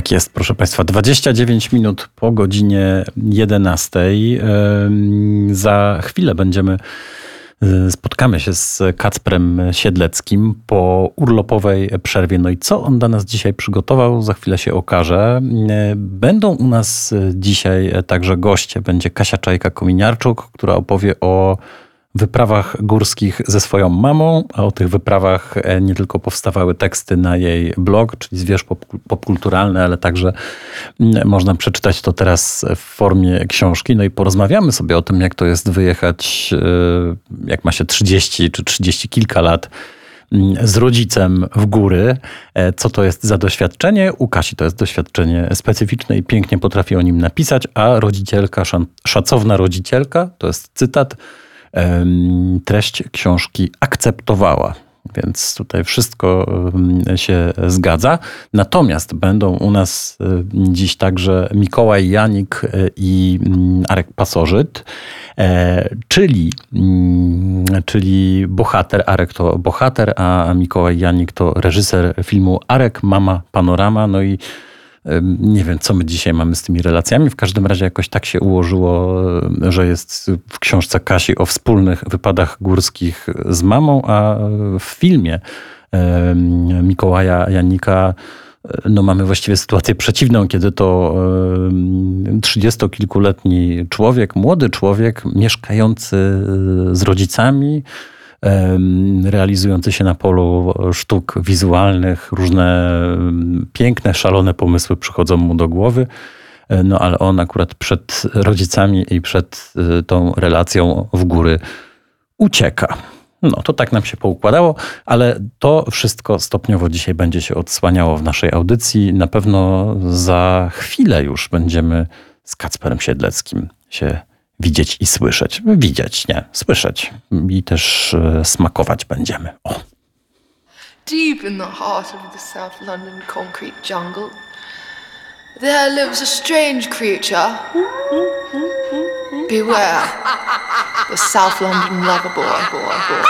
Tak jest, proszę Państwa. 29 minut po godzinie 11. Za chwilę spotkamy się z Kacprem Siedleckim po urlopowej przerwie. No i co on dla nas dzisiaj przygotował, za chwilę się okaże. Będą u nas dzisiaj także goście. Będzie Kasia Czajka-Kominiarczuk, która opowie o wyprawach górskich ze swoją mamą, a o tych wyprawach nie tylko powstawały teksty na jej blog, czyli Zwierz Popkulturalny, ale także można przeczytać to teraz w formie książki. No i porozmawiamy sobie o tym, jak to jest wyjechać, jak ma się 30 czy 30 kilka lat z rodzicem w góry. Co to jest za doświadczenie? U Kasi to jest doświadczenie specyficzne i pięknie potrafi o nim napisać, a rodzicielka, szacowna rodzicielka, to jest cytat, treść książki akceptowała. Więc tutaj wszystko się zgadza. Natomiast będą u nas dziś także Mikołaj Janik i Arek Pasożyt, czyli bohater. Arek to bohater, a Mikołaj Janik to reżyser filmu Arek, Mama, Panorama. No i nie wiem, co my dzisiaj mamy z tymi relacjami. W każdym razie jakoś tak się ułożyło, że jest w książce Kasi o wspólnych wypadach górskich z mamą, a w filmie Mikołaja Janika mamy właściwie sytuację przeciwną, kiedy to 30-kilkuletni człowiek, młody człowiek, mieszkający z rodzicami, realizujący się na polu sztuk wizualnych, różne piękne, szalone pomysły przychodzą mu do głowy, ale on akurat przed rodzicami i przed tą relacją w góry ucieka. To tak nam się poukładało, ale to wszystko stopniowo dzisiaj będzie się odsłaniało w naszej audycji. Na pewno za chwilę już będziemy z Kacperem Siedleckim się widzieć i słyszeć. Widzieć, nie, słyszeć. I też smakować będziemy. O. Deep in the heart of the South London concrete jungle, there lives a strange creature. Beware, the South London lover boy.